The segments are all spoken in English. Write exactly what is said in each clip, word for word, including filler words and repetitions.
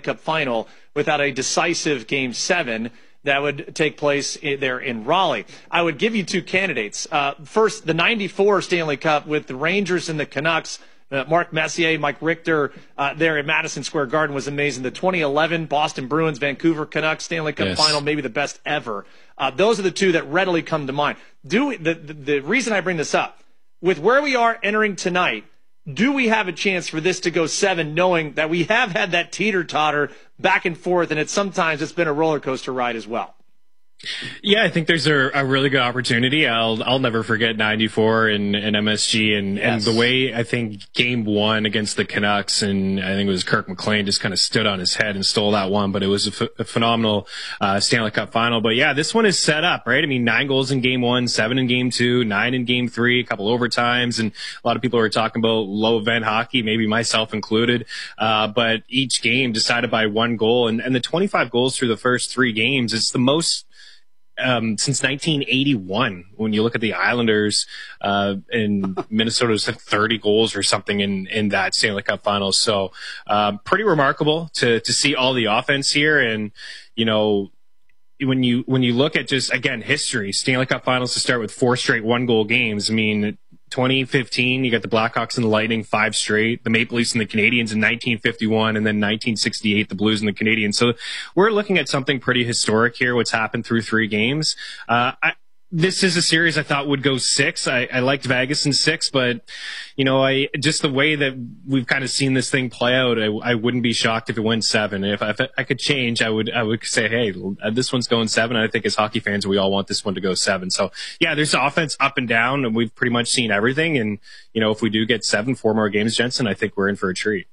Cup final without a decisive Game seven that would take place there in Raleigh. I would give you two candidates. Uh, first, the ninety-four Stanley Cup with the Rangers and the Canucks. Uh, Mark Messier, Mike Richter uh, there at Madison Square Garden was amazing. The twenty eleven Boston Bruins, Vancouver Canucks Stanley Cup yes. final, maybe the best ever. Uh, those are the two that readily come to mind. Do we, the, the, the reason I bring this up, with where we are entering tonight, do we have a chance for this to go seven, knowing that we have had that teeter-totter back and forth, and it's sometimes it's been a roller coaster ride as well? Yeah, I think there's a, a really good opportunity. I'll I'll never forget ninety-four and, and M S G and, yes. and the way I think game one against the Canucks, and I think it was Kirk McLean just kind of stood on his head and stole that one, but it was a, f- a phenomenal uh, Stanley Cup final. But yeah, this one is set up, right? I mean, nine goals in game one, seven in game two, nine in game three, a couple overtimes, and a lot of people are talking about low event hockey, maybe myself included. Uh, but each game decided by one goal, and, and the twenty-five goals through the first three games, it's the most Um, since nineteen eighty-one, when you look at the Islanders, uh, and Minnesota's had thirty goals or something in, in that Stanley Cup final. So, um, pretty remarkable to, to see all the offense here. And, you know, when you, when you look at just, again, history, Stanley Cup finals to start with four straight one goal games. I mean, twenty fifteen, you got the Blackhawks and the Lightning, five straight, the Maple Leafs and the Canadiens in nineteen fifty-one, and then nineteen sixty-eight, the Blues and the Canadiens. So we're looking at something pretty historic here, what's happened through three games. Uh, I, this is a series I thought would go six. I, I liked Vegas in six, but, you know, I just the way that we've kind of seen this thing play out, I, I wouldn't be shocked if it went seven. If I, if I could change, I would I would say, hey, this one's going seven. I think as hockey fans, we all want this one to go seven. So, yeah, there's offense up and down, and we've pretty much seen everything. And, you know, if we do get seven, four more games, Jensen, I think we're in for a treat.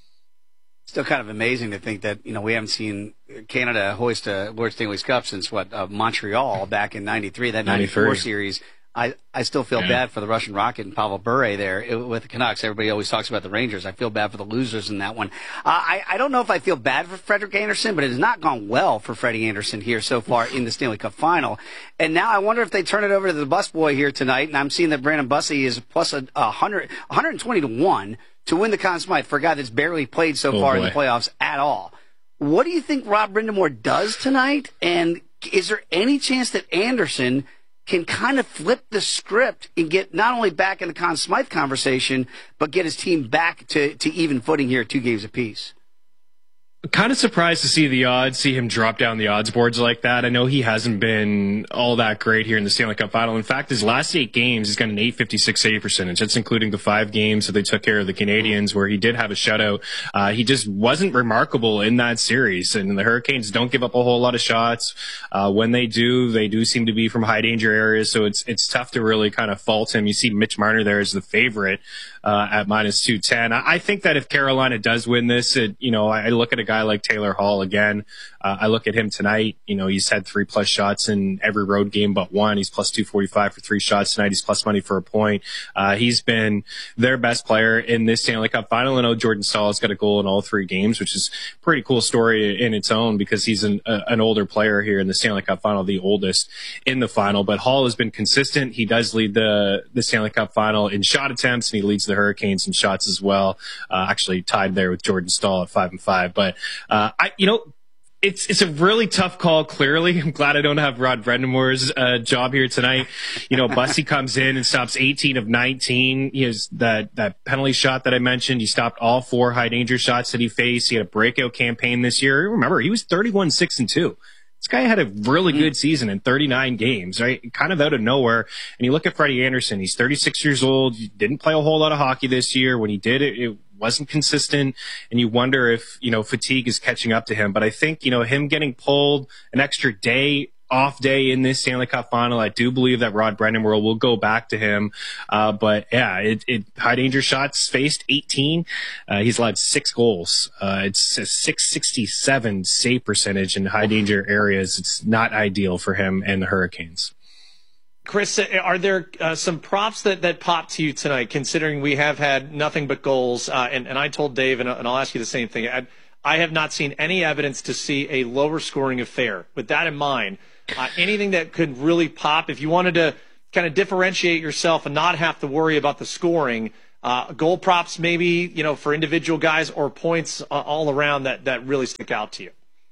Still kind of amazing to think that, you know, we haven't seen Canada hoist a Lord Stanley's Cup since, what, uh, Montreal back in ninety-three, that ninety-four series. I, I still feel yeah. bad for the Russian Rocket and Pavel Bure there it, with the Canucks. Everybody always talks about the Rangers. I feel bad for the losers in that one. Uh, I, I don't know if I feel bad for Frederik Andersen, but it has not gone well for Freddie Andersen here so far in the Stanley Cup final. And now I wonder if they turn it over to the busboy here tonight. And I'm seeing that Brandon Bussi is plus a, a hundred, one hundred twenty to one to win the Conn Smythe for a guy that's barely played so oh far boy. in the playoffs at all. What do you think Rob Brind'Amour does tonight? And is there any chance that Andersen can kind of flip the script and get not only back in the Conn Smythe conversation, but get his team back to, to even footing here, two games apiece? Kind of surprised to see the odds, see him drop down the odds boards like that. I know he hasn't been all that great here in the Stanley Cup final. In fact, his last eight games, he's got an eight fifty-six save percentage. That's including the five games that they took care of the Canadiens where he did have a shutout. Uh, he just wasn't remarkable in that series. And the Hurricanes don't give up a whole lot of shots. Uh, when they do, they do seem to be from high danger areas. So it's, it's tough to really kind of fault him. You see Mitch Marner there as the favorite, uh, at minus two ten. I, I think that if Carolina does win this, it, you know, I, I look at a guy like Taylor Hall again. Uh, I look at him tonight. You know, he's had three plus shots in every road game but one. He's plus two forty-five for three shots tonight. He's plus money for a point. Uh, he's been their best player in this Stanley Cup final. I know Jordan Staal has got a goal in all three games, which is a pretty cool story in its own because he's an, uh, an older player here in the Stanley Cup final, the oldest in the final. But Hall has been consistent. He does lead the, the Stanley Cup final in shot attempts, and he leads the Hurricanes in shots as well. Uh, actually tied there with Jordan Staal at five and five. But, uh, I, you know, It's it's a really tough call, clearly. I'm glad I don't have Rod Brind'Amour's uh, job here tonight. You know, Bussi comes in and stops eighteen of nineteen. He has that, that penalty shot that I mentioned. He stopped all four high-danger shots that he faced. He had a breakout campaign this year. Remember, he was thirty-one six and two. This guy had a really good season in thirty-nine games, right? Kind of out of nowhere. And you look at Freddie Andersen. He's thirty-six years old. He didn't play a whole lot of hockey this year. When he did, it, it wasn't consistent. And you wonder if, you know, fatigue is catching up to him. But I think, you know, him getting pulled an extra day, off day in this Stanley Cup final, I do believe that Rod Brind'Amour will go back to him. Uh, but yeah, it, it high danger shots faced eighteen. Uh, he's allowed six goals. Uh, it's a six sixty-seven save percentage in high danger areas. It's not ideal for him and the Hurricanes. Chris, are there uh, some props that, that pop to you tonight, considering we have had nothing but goals? Uh, and, and I told Dave, and, and I'll ask you the same thing. I, I have not seen any evidence to see a lower scoring affair. With that in mind, uh, anything that could really pop, if you wanted to kind of differentiate yourself and not have to worry about the scoring, uh, goal props maybe, you know, for individual guys or points uh, all around that, that really stick out to you?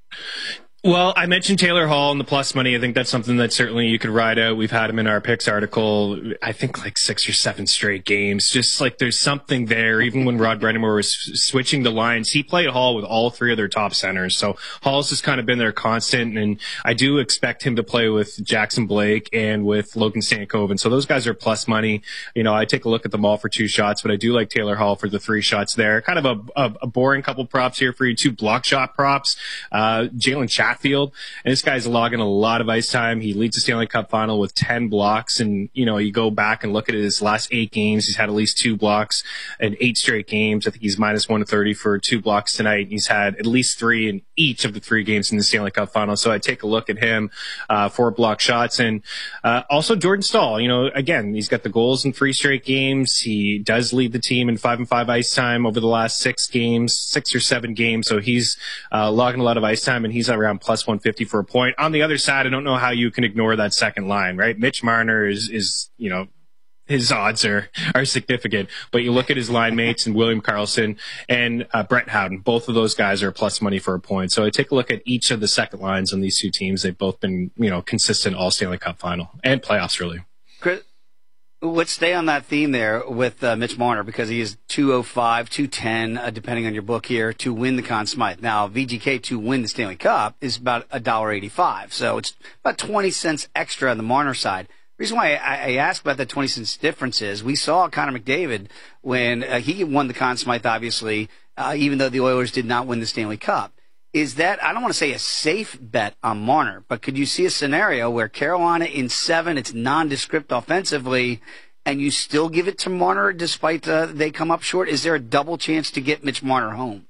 Well, I mentioned Taylor Hall and the plus money. I think that's something that certainly you could ride out. We've had him in our picks article, I think like six or seven straight games. Just like there's something there. Even when Rod Brind'Amour was switching the lines, he played Hall with all three of their top centers. So Hall's just kind of been their constant, and I do expect him to play with Jackson Blake and with Logan Stankoven. So those guys are plus money. You know, I take a look at them all for two shots, but I do like Taylor Hall for the three shots there. Kind of a, a, a boring couple props here for you. Two block shot props. Uh, Jalen Chatfield. Field. And this guy's logging a lot of ice time. He leads the Stanley Cup final with ten blocks. And, you know, you go back and look at his last eight games. He's had at least two blocks in eight straight games. I think he's minus one thirty for two blocks tonight. He's had at least three in each of the three games in the Stanley Cup final. So I take a look at him, uh, for block shots. And, uh, also Jordan Staal, you know, again, he's got the goals in three straight games. He does lead the team in five and five ice time over the last six games, six or seven games. So he's, uh, logging a lot of ice time, and he's around plus one fifty for a point. On the other side, I don't know how you can ignore that second line, right? Mitch Marner is, is, you know, his odds are, are significant, but you look at his line mates and William Karlsson and uh, Brett Howden. Both of those guys are plus money for a point. So I take a look at each of the second lines on these two teams. They've both been, you know, consistent all Stanley Cup final and playoffs, really. Chris, let's stay on that theme there with uh, Mitch Marner, because he is two oh five, two ten, uh, depending on your book here, to win the Conn Smythe. Now, V G K to win the Stanley Cup is about one dollar eighty-five, so it's about twenty cents extra on the Marner side. The reason why I, I ask about that twenty cents difference is we saw Connor McDavid when uh, he won the Conn Smythe, obviously, uh, even though the Oilers did not win the Stanley Cup. Is that, I don't want to say a safe bet on Marner, but could you see a scenario where Carolina in seven, it's nondescript offensively, and you still give it to Marner despite uh, they come up short? Is there a double chance to get Mitch Marner home?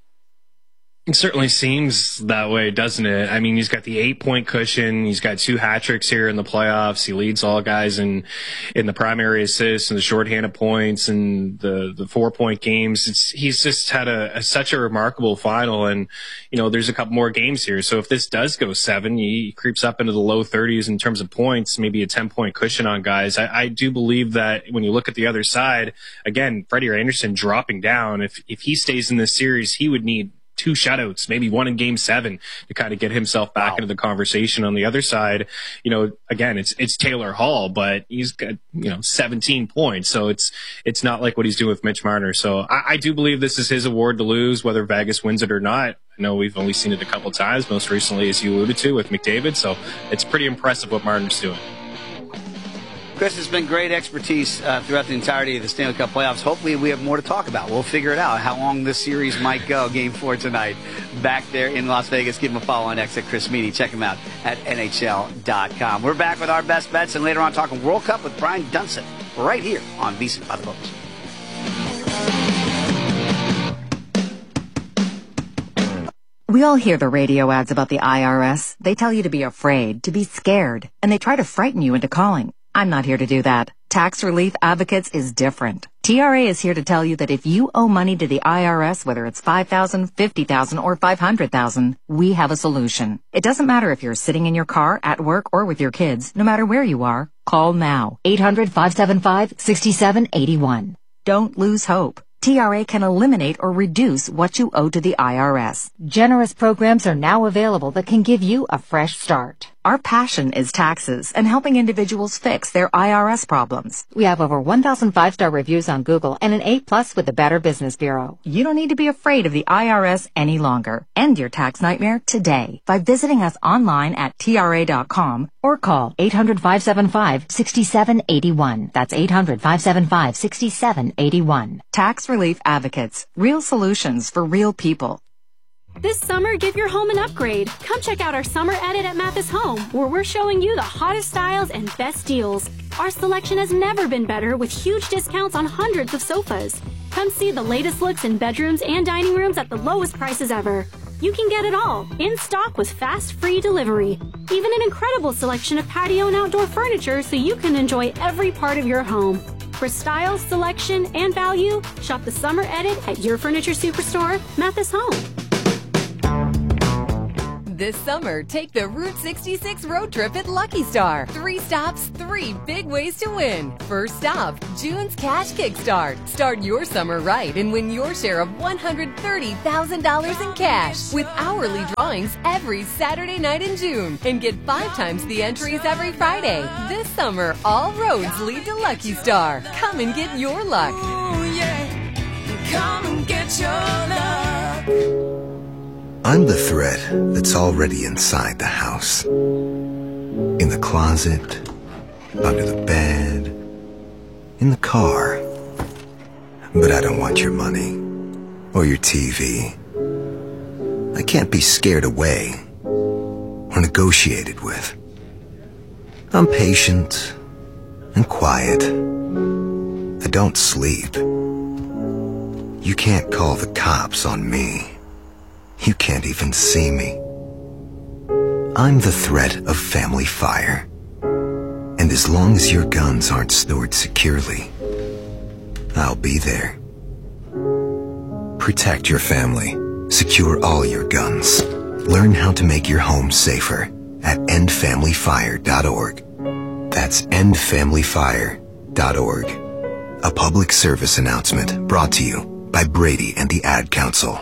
It certainly seems that way, doesn't it? I mean, he's got the eight-point cushion. He's got two hat tricks here in the playoffs. He leads all guys in in the primary assists and the shorthanded points and the the four-point games. It's he's just had a, a such a remarkable final, and you know, there's a couple more games here. So if this does go seven, he creeps up into the low thirties in terms of points, maybe a ten-point cushion on guys. I, I do believe that when you look at the other side, again, Freddie Anderson dropping down. If if he stays in this series, he would need two shutouts, maybe one in game seven, to kind of get himself back wow. into the conversation. On the other side, you know, again, it's, it's Taylor Hall, but he's got, you know, seventeen points. So it's, it's not like what he's doing with Mitch Marner. So I, I do believe this is his award to lose, whether Vegas wins it or not. I know we've only seen it a couple times, most recently, as you alluded to, with McDavid. So it's pretty impressive what Marner's doing. Chris, it's been great expertise uh, throughout the entirety of the Stanley Cup playoffs. Hopefully we have more to talk about. We'll figure it out, how long this series might go. Game four tonight back there in Las Vegas. Give him a follow on X at Chris Meany. Check him out at N H L dot com. We're back with our best bets, and later on talking World Cup with Brian Dunseth right here on VSiN by the Books. We all hear the radio ads about the I R S. They tell you to be afraid, to be scared, and they try to frighten you into calling. I'm not here to do that. Tax Relief Advocates is different. T R A is here to tell you that if you owe money to the I R S, whether it's five thousand dollars, fifty thousand dollars, or five hundred thousand dollars, we have a solution. It doesn't matter if you're sitting in your car, at work, or with your kids. No matter where you are, call now. eight hundred, five seven five, six seven eight one. Don't lose hope. T R A can eliminate or reduce what you owe to the I R S. Generous programs are now available that can give you a fresh start. Our passion is taxes and helping individuals fix their I R S problems. We have over one thousand five-star reviews on Google and an A plus with the Better Business Bureau. You don't need to be afraid of the I R S any longer. End your tax nightmare today by visiting us online at T R A dot com or call eight hundred, five seven five, six seven eight one. That's eight hundred, five seven five, six seven eight one. Tax Relief Advocates. Real solutions for real people. This summer, give your home an upgrade. Come check out our summer edit at Mathis Home, where we're showing you the hottest styles and best deals. Our selection has never been better, with huge discounts on hundreds of sofas. Come see the latest looks in bedrooms and dining rooms at the lowest prices ever. You can get it all, in stock with fast, free delivery. Even an incredible selection of patio and outdoor furniture so you can enjoy every part of your home. For style, selection, and value, shop the summer edit at your furniture superstore, Mathis Home. This summer, take the Route sixty-six road trip at Lucky Star. Three stops, three big ways to win. First stop, June's Cash Kickstart. Start your summer right and win your share of one hundred thirty thousand dollars in cash with hourly drawings every Saturday night in June. And get five times the entries every Friday. This summer, all roads lead to Lucky Star. Come and get your luck. Ooh, yeah. Come and get your luck. I'm the thread that's already inside the house. In the closet, under the bed, in the car. But I don't want your money or your T V. I can't be scared away or negotiated with. I'm patient and quiet. I don't sleep. You can't call the cops on me. You can't even see me. I'm the threat of family fire. And as long as your guns aren't stored securely, I'll be there. Protect your family. Secure all your guns. Learn how to make your home safer at end family fire dot org. That's end family fire dot org. A public service announcement brought to you by Brady and the Ad Council.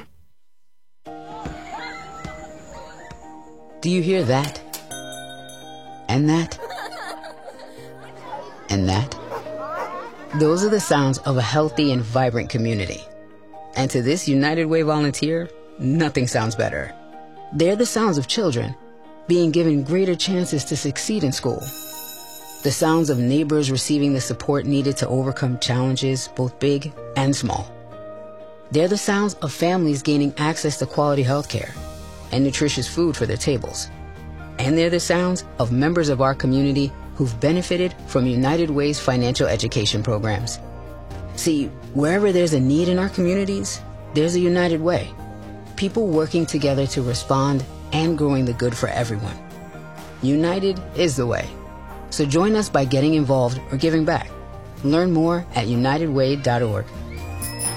Do you hear that? And that? And that? Those are the sounds of a healthy and vibrant community. And to this United Way volunteer, nothing sounds better. They're the sounds of children being given greater chances to succeed in school. The sounds of neighbors receiving the support needed to overcome challenges, both big and small. They're the sounds of families gaining access to quality health care and nutritious food for their tables. And they're the sounds of members of our community who've benefited from United Way's financial education programs. See, wherever there's a need in our communities, there's a United Way. People working together to respond and growing the good for everyone. United is the way. So join us by getting involved or giving back. Learn more at united way dot org.